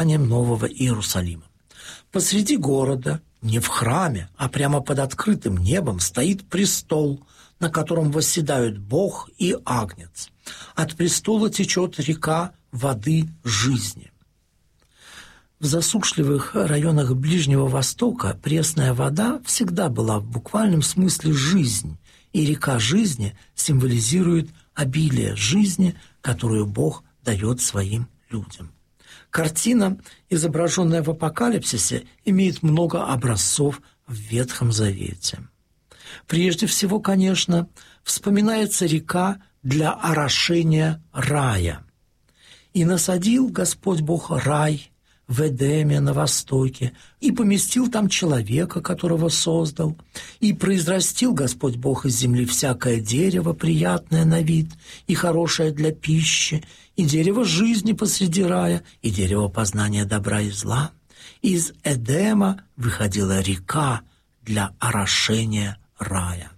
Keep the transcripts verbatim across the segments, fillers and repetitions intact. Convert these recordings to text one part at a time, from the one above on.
Нового Иерусалима. Посреди города, не в храме, а прямо под открытым небом, стоит престол, на котором восседают Бог и Агнец. От престола течет река воды жизни. В засушливых районах Ближнего Востока пресная вода всегда была в буквальном смысле жизнь, и река жизни символизирует обилие жизни, которую Бог дает своим людям. Картина, изображенная в Апокалипсисе, имеет много образцов в Ветхом Завете. Прежде всего, конечно, вспоминается река для орошения рая. «И насадил Господь Бог рай в Эдеме на востоке, и поместил там человека, которого создал, и произрастил Господь Бог из земли всякое дерево, приятное на вид и хорошее для пищи, и дерево жизни посреди рая, и дерево познания добра и зла. Из Эдема выходила река для орошения рая».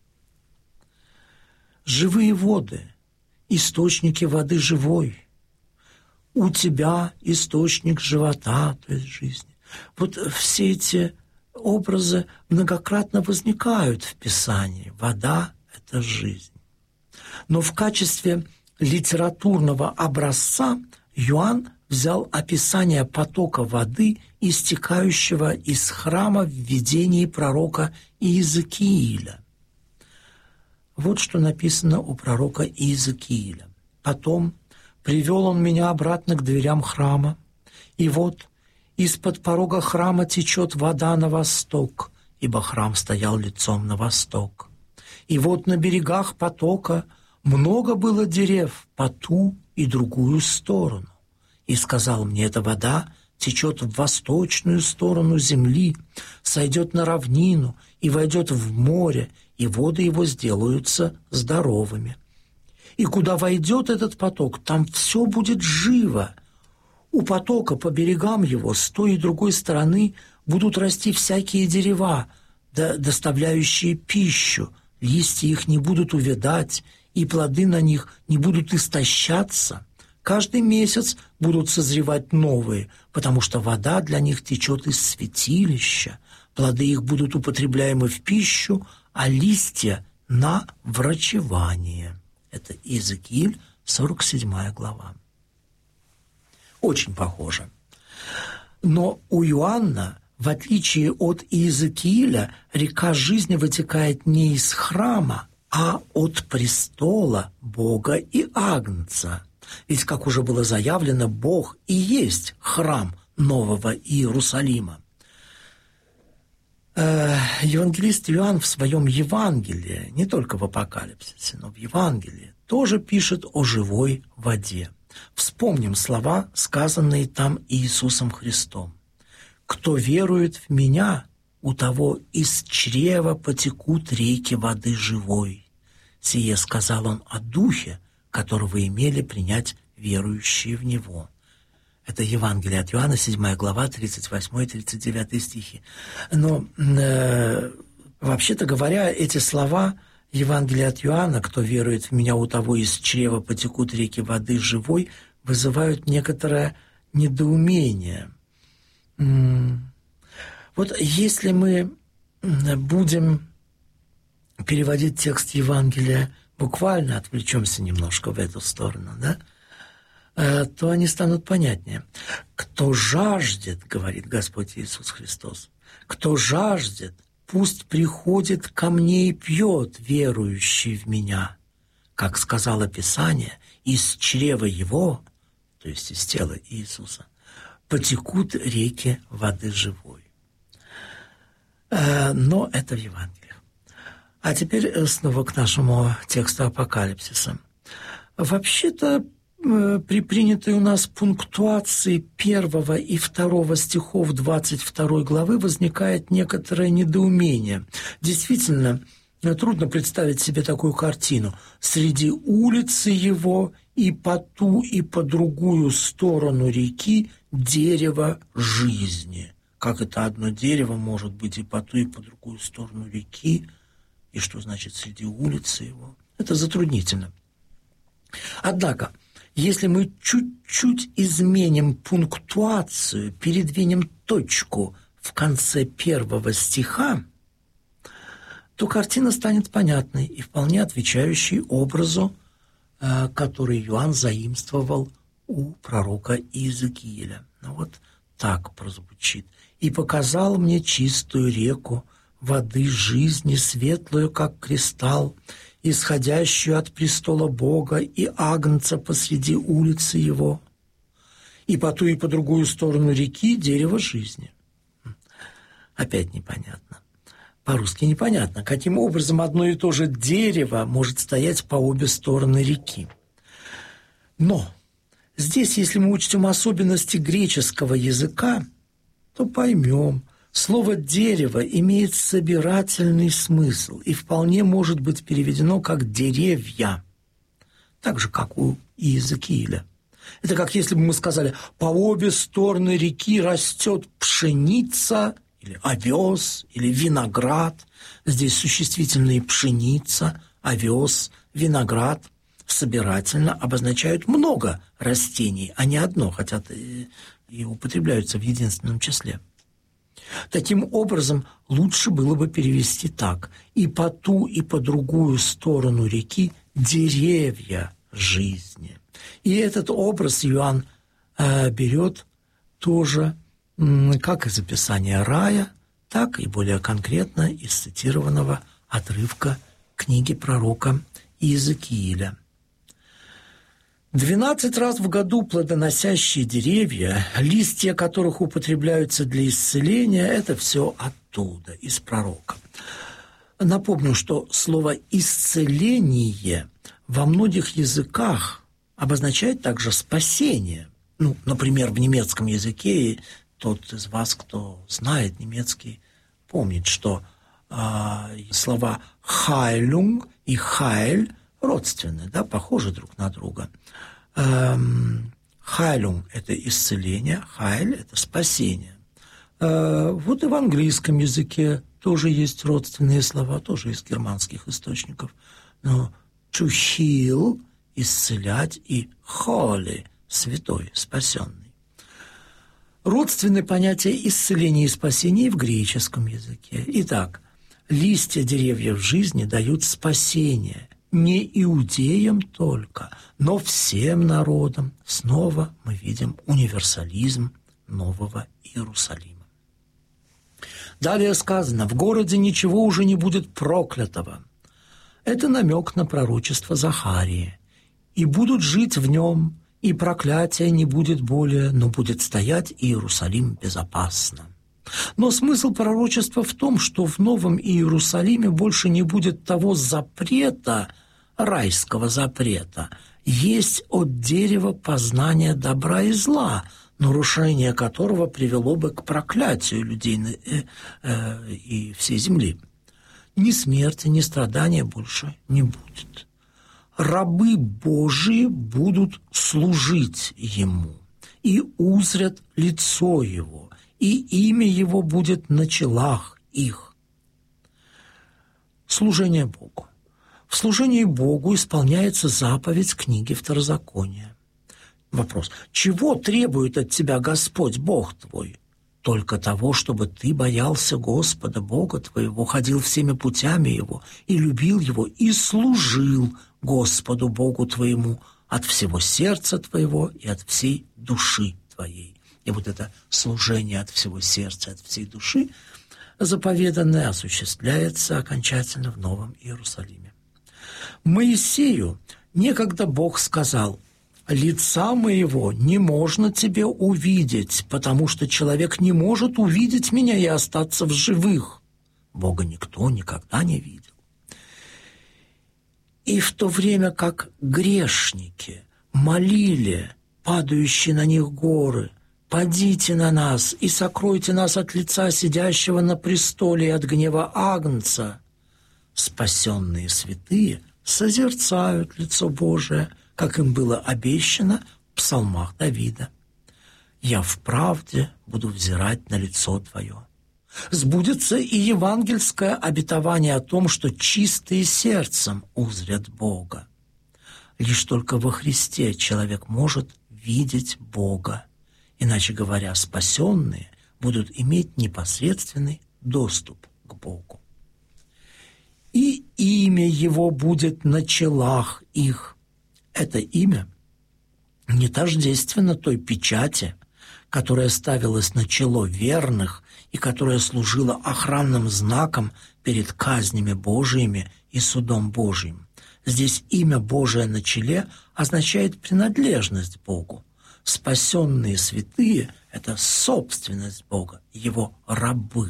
Живые воды, источники воды живой. У тебя источник живота, то есть жизни. Вот все эти образы многократно возникают в Писании. Вода – это жизнь. Но в качестве литературного образца Иоанн взял описание потока воды, истекающего из храма в видении пророка Иезекииля. Вот что написано у пророка Иезекииля. «Потом привел он меня обратно к дверям храма, и вот из-под порога храма течет вода на восток, ибо храм стоял лицом на восток. И вот на берегах потока много было дерев по ту и другую сторону. И сказал мне, эта вода течет в восточную сторону земли, сойдет на равнину и войдет в море, и воды его сделаются здоровыми. И куда войдет этот поток, там все будет живо. У потока по берегам его с той и другой стороны будут расти всякие дерева, да, доставляющие пищу, листья их не будут увядать, и плоды на них не будут истощаться. Каждый месяц будут созревать новые, потому что вода для них течет из святилища, плоды их будут употребляемы в пищу, а листья – на врачевание». Это Иезекииль, сорок седьмая глава. Очень похоже. Но у Иоанна, в отличие от Иезекииля, река жизни вытекает не из храма, а от престола Бога и Агнца. Ведь, как уже было заявлено, Бог и есть храм Нового Иерусалима. Евангелист Иоанн в своем Евангелии, не только в Апокалипсисе, но в Евангелии, тоже пишет о живой воде. Вспомним слова, сказанные там Иисусом Христом. «Кто верует в Меня, у того из чрева потекут реки воды живой». Сие сказал Он о Духе, которого имели принять верующие в Него. Это Евангелие от Иоанна, седьмая глава, тридцать восьмой тридцать девятый стихи. Но, э, вообще-то говоря, эти слова Евангелия от Иоанна, «Кто верует в Меня, у того из чрева потекут реки воды живой», вызывают некоторое недоумение. Вот если мы будем переводить текст Евангелия буквально, отвлечемся немножко в эту сторону, да, то они станут понятнее. «Кто жаждет, — говорит Господь Иисус Христос, — кто жаждет, пусть приходит ко мне и пьет, верующий в Меня. Как сказало Писание, из чрева Его, то есть из тела Иисуса, потекут реки воды живой». Но это в Евангелиях. А теперь снова к нашему тексту Апокалипсиса. Вообще-то, при принятой у нас пунктуации первого и второго стихов двадцать второй главы возникает некоторое недоумение. Действительно, трудно представить себе такую картину. Среди улицы его и по ту, и по другую сторону реки дерево жизни. Как это одно дерево может быть и по ту, и по другую сторону реки? И что значит среди улицы его? Это затруднительно. Однако, Если мы чуть-чуть изменим пунктуацию, передвинем точку в конце первого стиха, то картина станет понятной и вполне отвечающей образу, который Иоанн заимствовал у пророка Иезекииля. Ну вот так прозвучит. «И показал мне чистую реку, воды жизни, светлую, как кристалл, исходящую от престола Бога и агнца посреди улицы его, и по ту и по другую сторону реки дерево жизни». Опять непонятно. По-русски непонятно, каким образом одно и то же дерево может стоять по обе стороны реки. Но здесь, если мы учтем особенности греческого языка, то поймем, слово «дерево» имеет собирательный смысл и вполне может быть переведено как «деревья», так же, как у Иезекииля. Это как если бы мы сказали «по обе стороны реки растет пшеница», или овес, или виноград. Здесь существительные пшеница, овес, виноград собирательно обозначают много растений, а не одно, хотя и употребляются в единственном числе. Таким образом, лучше было бы перевести так: «И по ту, и по другую сторону реки деревья жизни». И этот образ Иоанн э, берет тоже как из описания рая, так и более конкретно из цитированного отрывка книги пророка Иезекииля. «Двенадцать раз в году плодоносящие деревья, листья которых употребляются для исцеления, это все оттуда, из пророка». Напомню, что слово «исцеление» во многих языках обозначает также «спасение». Ну, например, в немецком языке тот из вас, кто знает немецкий, помнит, что э, слова «Heilung» и «Heil» родственны, да, похожи друг на друга. Эм, «Heilung» – это исцеление, «Heil» – это спасение. Э, вот и в английском языке тоже есть родственные слова, тоже из германских источников. Но «to heal» – исцелять, и «holy» – святой, спасенный. Родственные понятия исцеления и спасения в греческом языке. Итак, листья деревьев жизни дают спасение не иудеям только, но всем народам. Снова мы видим универсализм Нового Иерусалима. Далее сказано: «В городе ничего уже не будет проклятого». Это намек на пророчество Захарии. «И будут жить в нем, и проклятия не будет более, но будет стоять Иерусалим безопасно». Но смысл пророчества в том, что в Новом Иерусалиме больше не будет того запрета, райского запрета, есть от дерева познания добра и зла, нарушение которого привело бы к проклятию людей э, э, и всей земли. Ни смерти, ни страдания больше не будет. Рабы Божии будут служить Ему, и узрят лицо Его, и имя Его будет на челах их. Служение Богу. В служении Богу исполняется заповедь книги Второзакония. Вопрос: чего требует от тебя Господь Бог твой? Только того, чтобы ты боялся Господа Бога твоего, ходил всеми путями Его, и любил Его, и служил Господу Богу твоему от всего сердца твоего и от всей души твоей. И вот это служение от всего сердца, от всей души, заповеданное, осуществляется окончательно в Новом Иерусалиме. Моисею некогда Бог сказал: «Лица моего не можно тебе увидеть, потому что человек не может увидеть меня и остаться в живых». Бога никто никогда не видел. И в то время как грешники молили, падающие на них горы: «Падите на нас и сокройте нас от лица сидящего на престоле и от гнева Агнца», спасенные святые созерцают лицо Божие, как им было обещано в псалмах Давида: «Я вправде буду взирать на лицо Твое». Сбудется и евангельское обетование о том, что чистые сердцем узрят Бога. Лишь только во Христе человек может видеть Бога. Иначе говоря, спасенные будут иметь непосредственный доступ к Богу. И имя Его будет на челах их. Это имя не тождественно той печати, которая ставилась на чело верных и которая служила охранным знаком перед казнями Божиими и судом Божиим. Здесь имя Божие на челе означает принадлежность Богу. Спасенные святые – это собственность Бога, Его рабы.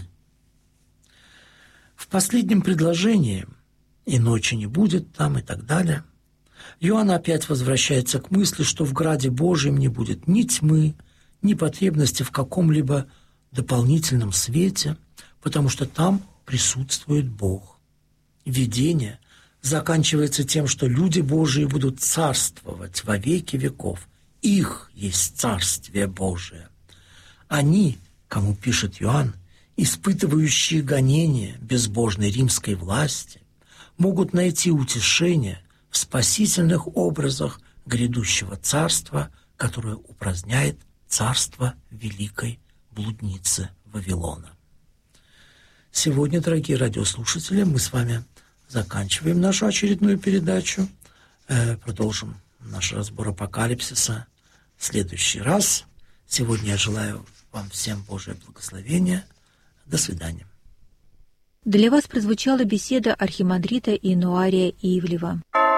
В последнем предложении «и ночи не будет там» и так далее Иоанн опять возвращается к мысли, что в Граде Божьем не будет ни тьмы, ни потребности в каком-либо дополнительном свете, потому что там присутствует Бог. Видение заканчивается тем, что люди Божии будут царствовать во веки веков. Их есть Царствие Божие. Они, кому пишет Иоанн, испытывающие гонения безбожной римской власти, могут найти утешение в спасительных образах грядущего царства, которое упраздняет царство великой блудницы Вавилона. Сегодня, дорогие радиослушатели, мы с вами заканчиваем нашу очередную передачу. Э, продолжим наш разбор апокалипсиса в следующий раз. Сегодня я желаю вам всем Божие благословения. До свидания. Для вас прозвучала беседа архимандрита Иануария Ивлева.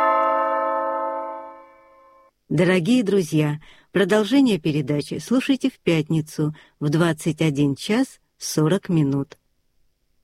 Дорогие друзья, продолжение передачи слушайте в пятницу в двадцать один час сорок минут.